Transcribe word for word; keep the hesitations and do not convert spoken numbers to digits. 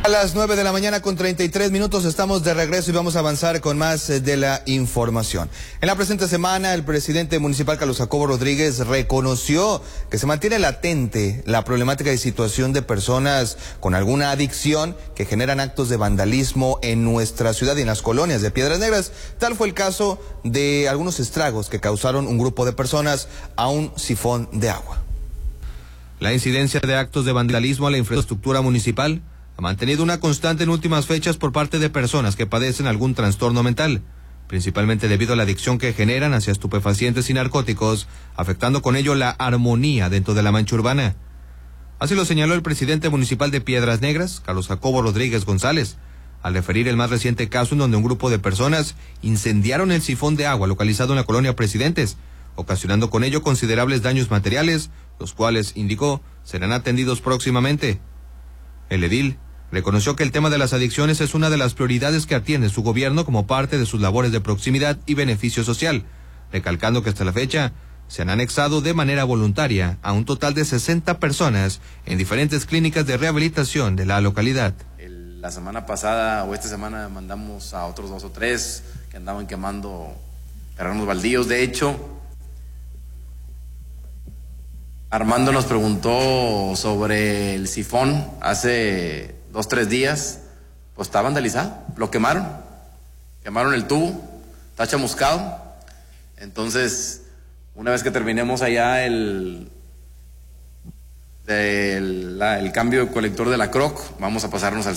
A las nueve de la mañana con treinta y tres minutos estamos de regreso y vamos a avanzar con más de la información. En la presente semana, el presidente municipal Carlos Jacobo Rodríguez reconoció que se mantiene latente la problemática y situación de personas con alguna adicción que generan actos de vandalismo en nuestra ciudad y en las colonias de Piedras Negras. Tal fue el caso de algunos estragos que causaron un grupo de personas a un sifón de agua. La incidencia de actos de vandalismo a la infraestructura municipal ha mantenido una constante en últimas fechas por parte de personas que padecen algún trastorno mental, principalmente debido a la adicción que generan hacia estupefacientes y narcóticos, afectando con ello la armonía dentro de la mancha urbana. Así lo señaló el presidente municipal de Piedras Negras, Carlos Jacobo Rodríguez González, al referir el más reciente caso en donde un grupo de personas incendiaron el sifón de agua localizado en la colonia Presidentes, ocasionando con ello considerables daños materiales, los cuales, indicó, serán atendidos próximamente. El edil reconoció que el tema de las adicciones es una de las prioridades que atiende su gobierno como parte de sus labores de proximidad y beneficio social, recalcando que hasta la fecha se han anexado de manera voluntaria a un total de sesenta personas en diferentes clínicas de rehabilitación de la localidad. El, la semana pasada o esta semana mandamos a otros dos o tres que andaban quemando terrenos baldíos. De hecho, Armando nos preguntó sobre el sifón hace dos, tres días. Pues está vandalizado, lo quemaron, quemaron el tubo, está chamuscado. Entonces, una vez que terminemos allá el, el, la, el cambio de colector de la C R O C, vamos a pasarnos al